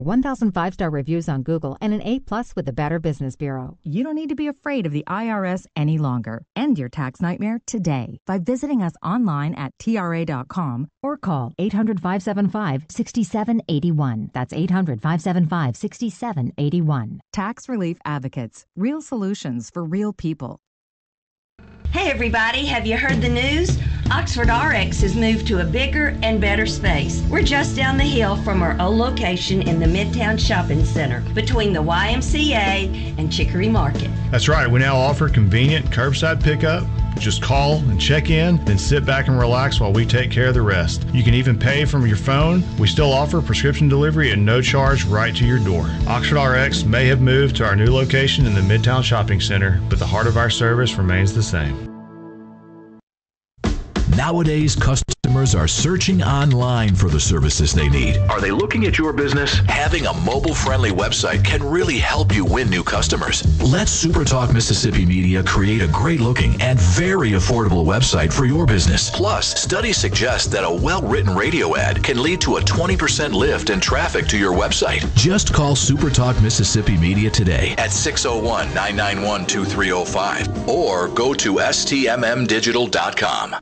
1,000 5-star reviews on Google, and an A+ with the Better Business Bureau. You don't need to be afraid of the IRS any longer. End your tax nightmare today by visiting us online at TRA.com or call 800-575-6781. That's 800-575-6781. Tax Relief Advocates. Real solutions for real people. Hey everybody, have you heard the news? Oxford RX has moved to a bigger and better space. We're just down the hill from our old location in the Midtown Shopping Center between the YMCA and Chicory Market. That's right, we now offer convenient curbside pickup. Just call and check in, then sit back and relax while we take care of the rest. You can even pay from your phone. We still offer prescription delivery at no charge right to your door. Oxford RX may have moved to our new location in the Midtown Shopping Center, but the heart of our service remains the same. Nowadays, customers are searching online for the services they need. Are they looking at your business? Having a mobile-friendly website can really help you win new customers. Let SuperTalk Mississippi Media create a great-looking and very affordable website for your business. Plus, studies suggest that a well-written radio ad can lead to a 20% lift in traffic to your website. Just call SuperTalk Mississippi Media today at 601-991-2305 or go to stmmdigital.com.